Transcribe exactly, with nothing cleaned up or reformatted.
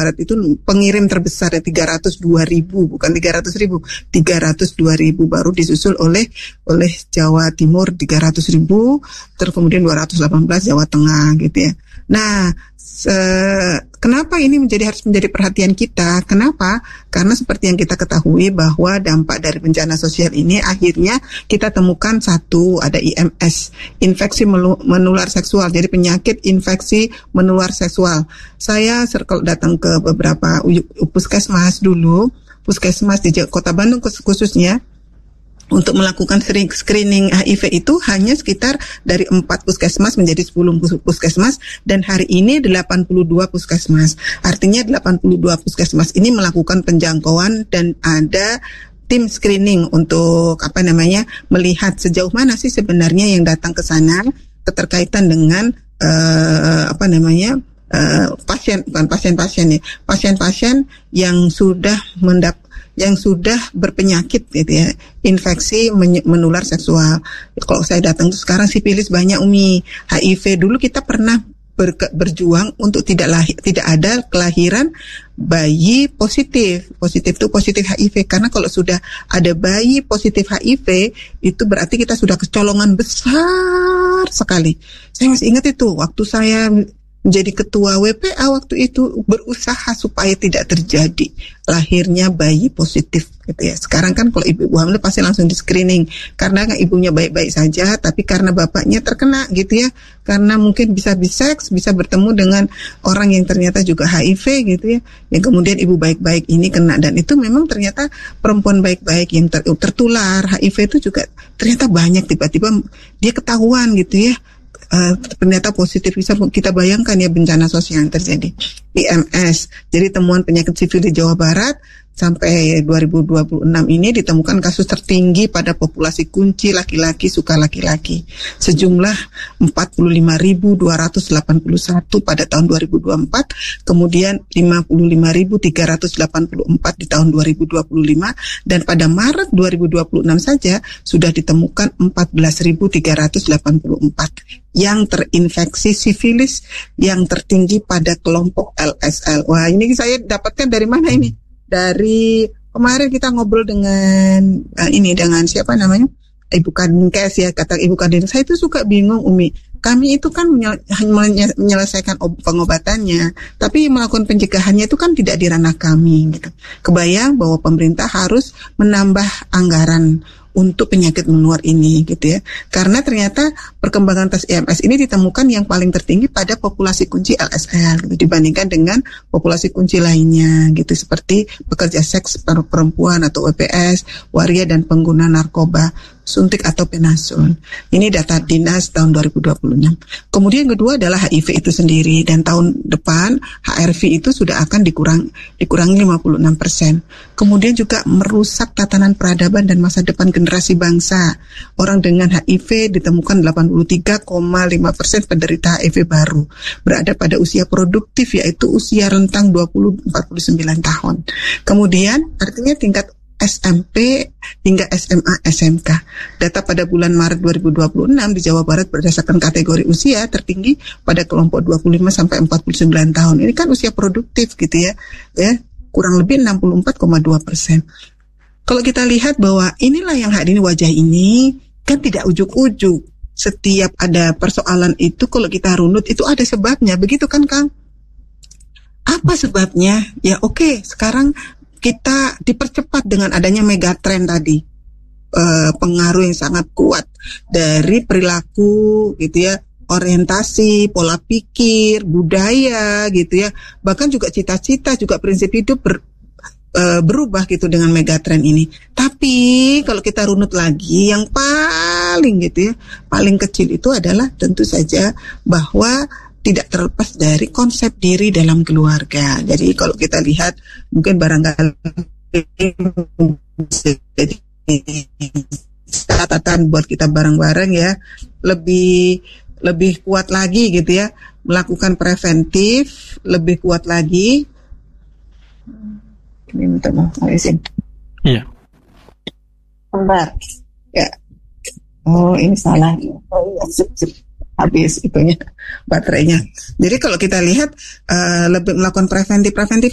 Barat itu pengirim terbesar ya, tiga ratus dua ribu, bukan tiga ratus ribu, tiga ratus dua ribu, baru disusul oleh oleh Jawa Timur tiga ratus ribu, terus kemudian dua ratus delapan belas Jawa Tengah gitu ya. Nah, se- kenapa ini menjadi harus menjadi perhatian kita? Kenapa? Karena seperti yang kita ketahui bahwa dampak dari bencana sosial ini akhirnya kita temukan satu, ada I M S, infeksi melu- menular seksual, jadi penyakit infeksi menular seksual. Saya kalau datang ke beberapa u- puskesmas dulu, puskesmas di Kota Bandung khususnya, untuk melakukan screening H I V itu hanya sekitar dari empat puskesmas menjadi sepuluh puskesmas, dan hari ini delapan puluh dua puskesmas. Artinya delapan puluh dua puskesmas ini melakukan penjangkauan dan ada tim screening untuk apa namanya melihat sejauh mana sih sebenarnya yang datang ke sana keterkaitan dengan uh, apa namanya uh, pasien bukan pasien-pasien ya pasien-pasien yang sudah mendap yang sudah berpenyakit gitu ya, infeksi men- menular seksual. Kalau saya datang tuh sekarang sifilis banyak, Umi. H I V dulu kita pernah ber- berjuang untuk tidak lahir, tidak ada kelahiran bayi positif. Positif itu positif H I V, karena kalau sudah ada bayi positif H I V itu berarti kita sudah kecolongan besar sekali. Saya masih ingat itu waktu saya menjadi ketua W P A waktu itu, berusaha supaya tidak terjadi lahirnya bayi positif gitu ya. Sekarang kan kalau ibu hamil pasti langsung di screening karena kan ibunya baik-baik saja, tapi karena bapaknya terkena gitu ya, karena mungkin bisa biseks, bisa bertemu dengan orang yang ternyata juga H I V gitu ya, yang kemudian ibu baik-baik ini kena, dan itu memang ternyata perempuan baik-baik yang ter- tertular H I V itu juga ternyata banyak, tiba-tiba dia ketahuan gitu ya. Uh, ternyata positif. Bisa kita bayangkan ya bencana sosial yang terjadi. I M S, jadi temuan penyakit sifilis di Jawa Barat sampai dua ribu dua puluh enam ini ditemukan kasus tertinggi pada populasi kunci laki-laki suka laki-laki sejumlah empat puluh lima ribu dua ratus delapan puluh satu pada tahun dua ribu dua puluh empat, kemudian lima puluh lima ribu tiga ratus delapan puluh empat di tahun dua ribu dua puluh lima, dan pada Maret dua ribu dua puluh enam saja sudah ditemukan empat belas ribu tiga ratus delapan puluh empat yang terinfeksi sifilis yang tertinggi pada kelompok L S L. Wah, ini saya dapatkan dari mana ini? Dari kemarin kita ngobrol dengan uh, ini dengan siapa namanya? Ibu Kadinkes ya, kata Ibu Kadinkes. Saya itu suka bingung, Umi. Kami itu kan menyel- menyelesaikan ob- pengobatannya, tapi melakukan pencegahannya itu kan tidak di ranah kami gitu. Kebayang bahwa pemerintah harus menambah anggaran untuk penyakit menular ini gitu ya. Karena ternyata perkembangan tes I M S ini ditemukan yang paling tertinggi pada populasi kunci L S L gitu, dibandingkan dengan populasi kunci lainnya gitu, seperti pekerja seks perempuan atau W P S, waria, dan pengguna narkoba, suntik atau penasun. Ini data dinas tahun dua ribu dua puluh enam. Kemudian kedua adalah H I V itu sendiri, dan tahun depan H R V itu sudah akan dikurang dikurangi lima puluh enam persen. Kemudian juga merusak tatanan peradaban dan masa depan generasi bangsa. Orang dengan H I V ditemukan delapan puluh tiga koma lima persen penderita H I V baru berada pada usia produktif, yaitu usia rentang dua puluh sampai empat puluh sembilan tahun. Kemudian artinya tingkat S M P hingga S M A S M K. Data pada bulan Maret dua ribu dua puluh enam di Jawa Barat berdasarkan kategori usia tertinggi pada kelompok dua puluh lima sampai empat puluh sembilan tahun. Ini kan usia produktif gitu ya. Ya, kurang lebih enam puluh empat koma dua persen. Kalau kita lihat bahwa inilah yang hari ini, wajah ini kan tidak ujuk-ujuk. Setiap ada persoalan itu kalau kita runut itu ada sebabnya, begitu kan Kang? Apa sebabnya? Ya oke, okay, sekarang kita dipercepat dengan adanya megatrend tadi, uh, pengaruh yang sangat kuat dari perilaku gitu ya, orientasi, pola pikir, budaya gitu ya, bahkan juga cita-cita, juga prinsip hidup ber, uh, berubah gitu dengan megatrend ini. Tapi kalau kita runut lagi, yang paling gitu ya, paling kecil itu adalah tentu saja bahwa tidak terlepas dari konsep diri dalam keluarga. Jadi kalau kita lihat mungkin barangkali jadi catatan buat kita bareng-bareng ya, lebih lebih kuat lagi gitu ya, melakukan preventif, lebih kuat lagi. Ini minta maaf, izin. Iya. Bentar. Ya. Oh, ini salah. Oh iya, sip, sip. Habis itunya baterainya. Jadi kalau kita lihat uh, lebih melakukan preventif preventif